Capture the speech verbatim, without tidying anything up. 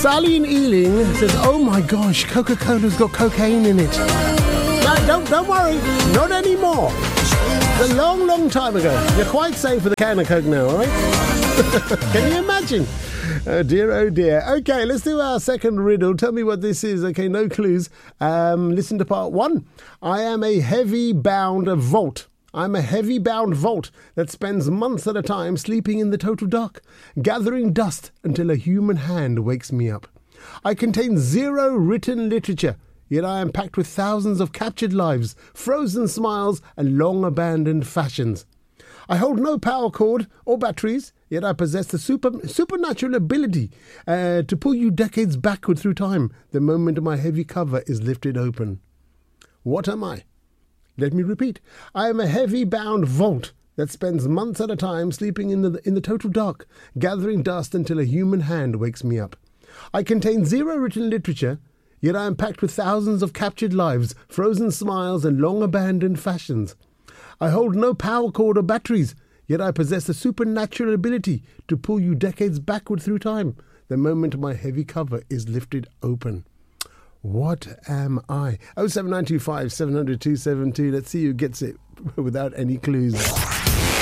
Sally in Ealing says, oh my gosh, Coca-Cola's got cocaine in it. No, don't, don't worry, not anymore. It's a long, long time ago. You're quite safe with a can of Coke now, all right? Can you imagine? Oh dear, oh dear. Okay, let's do our second riddle. Tell me what this is. Okay, no clues. Um, listen to part one. I am a heavy-bound vault. I'm a heavy-bound vault that spends months at a time sleeping in the total dark, gathering dust until a human hand wakes me up. I contain zero written literature, yet I am packed with thousands of captured lives, frozen smiles, and long-abandoned fashions. I hold no power cord or batteries, yet I possess the super, supernatural ability uh, to pull you decades backward through time the moment my heavy cover is lifted open. What am I? Let me repeat. I am a heavy-bound vault that spends months at a time sleeping in the, in the total dark, gathering dust until a human hand wakes me up. I contain zero written literature, yet I am packed with thousands of captured lives, frozen smiles, and long-abandoned fashions. I hold no power cord or batteries, yet I possess the supernatural ability to pull you decades backward through time the moment my heavy cover is lifted open. What am I? oh seven nine two five, seven hundred, two seven two. Let's see who gets it without any clues.